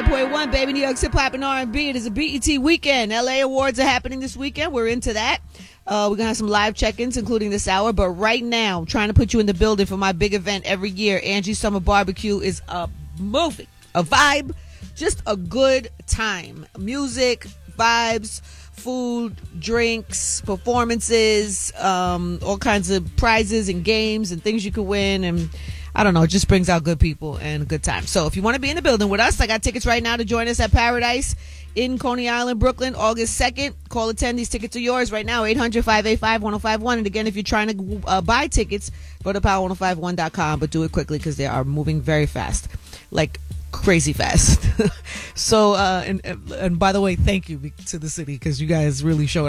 105.1, baby. New York's hip hop and R&B. It is a BET weekend. LA Awards are happening this weekend. We're into that. We're going to have some live check-ins, including this hour. But right now, I'm trying to put you in the building for my big event every year. Angie's Summer Barbecue is a movie, a vibe, just a good time. Music, vibes, food, drinks, performances, all kinds of prizes and games and things you can win. And I don't know, it just brings out good people and a good time. So if you want to be in the building with us, I got tickets right now to join us at Paradise in Coney Island, Brooklyn, August 2nd. Call attend. These tickets are yours right now, 800-585-1051. And again, if you're trying to buy tickets, go to power1051.com, but do it quickly because they are moving very fast, like crazy fast. So, and by the way, thank you to the city because you guys really showed